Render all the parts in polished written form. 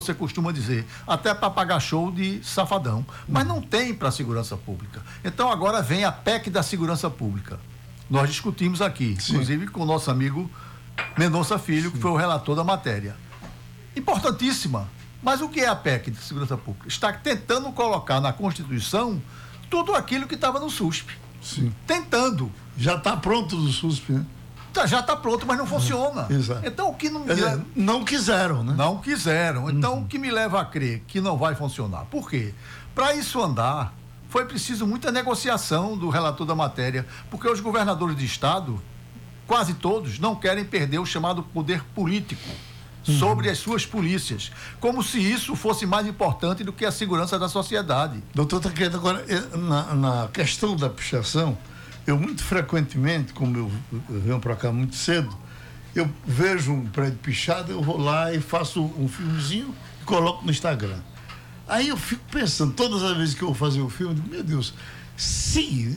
você costuma dizer, até para pagar show de safadão, mas não tem para a segurança pública. Então agora vem a PEC da segurança pública. Nós discutimos aqui, sim, inclusive com o nosso amigo Mendonça Filho, sim, que foi o relator da matéria. Importantíssima, mas o que é a PEC de segurança pública? Está tentando colocar na Constituição tudo aquilo que estava no SUSP. Sim. Tentando. Já está pronto do SUSP, né? Já está pronto, mas não funciona. Exato. Então, o que não... não quiseram, né? Não quiseram. Então, o que me leva a crer que não vai funcionar? Por quê? Para isso andar, foi preciso muita negociação do relator da matéria, porque os governadores de estado, quase todos, não querem perder o chamado poder político sobre as suas polícias, como se isso fosse mais importante do que a segurança da sociedade. Doutor Taqueda, agora, na questão da pichação, eu muito frequentemente, como eu venho para cá muito cedo, eu vejo um prédio pichado, eu vou lá e faço um filmezinho e coloco no Instagram. Aí eu fico pensando, todas as vezes que eu vou fazer o filme, eu digo, meu Deus, se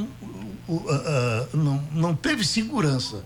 não teve segurança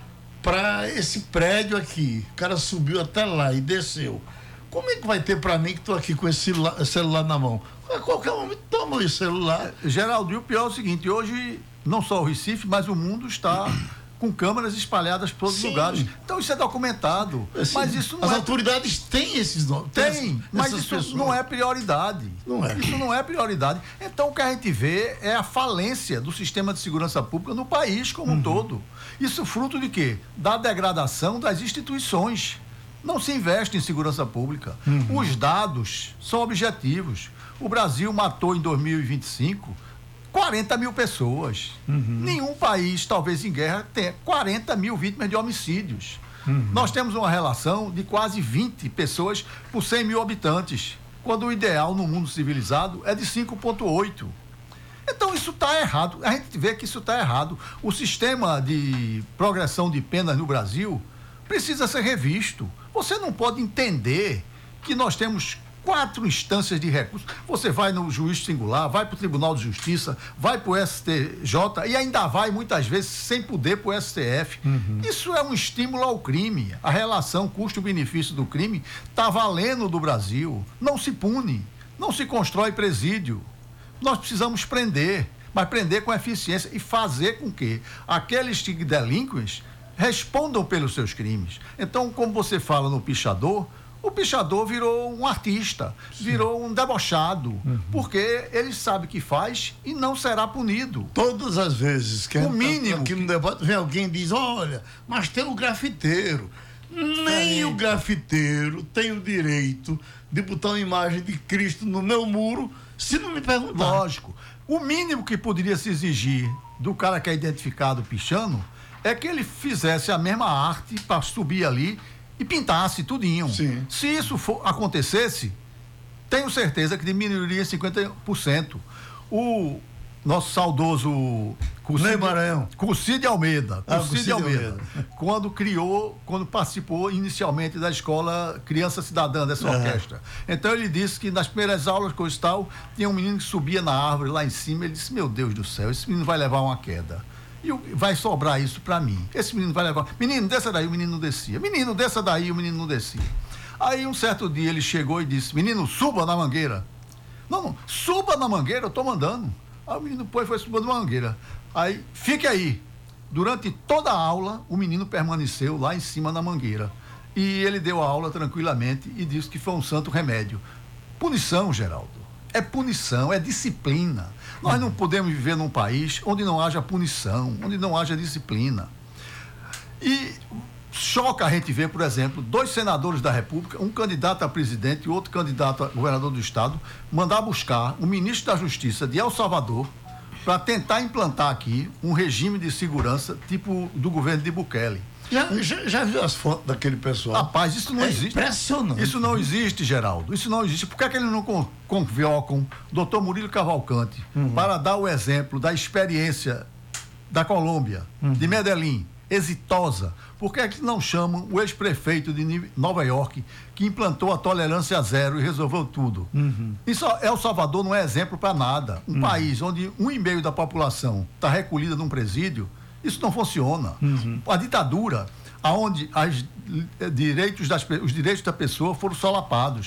para esse prédio aqui, o cara subiu até lá e desceu, como é que vai ter para mim que estou aqui com esse celular na mão? A qualquer momento toma esse celular. Geraldo, e o pior é o seguinte, hoje não só o Recife, mas o mundo está com câmeras espalhadas por todos os lugares. Então isso é documentado. Assim, mas isso não as autoridades têm esses nomes. Tem, mas isso pessoas. Não é prioridade. Não é. Isso não é prioridade. Então o que a gente vê é a falência do sistema de segurança pública no país como um todo. Isso fruto de quê? Da degradação das instituições. Não se investe em segurança pública. Os dados são objetivos. O Brasil matou em 2025 40 mil pessoas. Nenhum país, talvez em guerra, tenha 40 mil vítimas de homicídios. Nós temos uma relação de quase 20 pessoas por 100 mil habitantes, quando o ideal no mundo civilizado é de 5,8. Então isso está errado. A gente vê que isso está errado. O sistema de progressão de penas no Brasil precisa ser revisto. Você não pode entender que nós temos 4 instâncias de recurso. Você vai no juiz singular, vai para o Tribunal de Justiça, vai para o STJ e ainda vai, muitas vezes, sem poder para o STF. Isso é um estímulo ao crime. A relação custo-benefício do crime está valendo do Brasil. Não se pune, não se constrói presídio. Nós precisamos prender, mas prender com eficiência e fazer com que aqueles que delinquem respondam pelos seus crimes. Então, como você fala no pichador, o pichador virou um artista, virou um debochado, porque ele sabe que faz e não será punido. Todas as vezes que o mínimo aqui no debate vem alguém e diz, olha, mas tem o grafiteiro. Nem o grafiteiro tem o direito de botar uma imagem de Cristo no meu muro, se não me perguntar. Lógico. O mínimo que poderia se exigir do cara que é identificado pichando é que ele fizesse a mesma arte para subir ali e pintasse tudinho. Sim. Se isso acontecesse, tenho certeza que diminuiria 50%. O nosso saudoso Cursídio Almeida, quando participou inicialmente da escola Criança Cidadã, dessa orquestra. Então ele disse que nas primeiras aulas, coisa e tal, tinha um menino que subia na árvore lá em cima, ele disse, meu Deus do céu, esse menino vai levar uma queda. E vai sobrar isso para mim. Esse menino vai levar. Menino, desça daí, o menino não descia. Menino, desça daí, o menino não descia. Aí um certo dia ele chegou e disse, menino, suba na mangueira. Não, suba na mangueira, eu tô mandando. Aí o menino foi subir na mangueira. Aí, fique aí. Durante toda a aula, o menino permaneceu lá em cima na mangueira. E ele deu a aula tranquilamente e disse que foi um santo remédio. Punição, Geraldo. É punição, é disciplina. Nós não podemos viver num país onde não haja punição, onde não haja disciplina. E choca a gente ver, por exemplo, 2 senadores da República, um candidato a presidente e outro candidato a governador do estado, mandar buscar o ministro da Justiça de El Salvador para tentar implantar aqui um regime de segurança tipo do governo de Bukele. Já viu as fotos daquele pessoal? Rapaz, isso não existe. Impressionante. Isso não existe, Geraldo. Isso não existe. Por que eles não convocam o doutor Murilo Cavalcante para dar o exemplo da experiência da Colômbia, de Medellín, exitosa? Por que eles não chamam o ex-prefeito de Nova York, que implantou a tolerância zero e resolveu tudo? Isso, El Salvador não é exemplo para nada. Um país onde 1,5% da população está recolhida num presídio, isso não funciona. A ditadura, onde os direitos da pessoa foram solapados.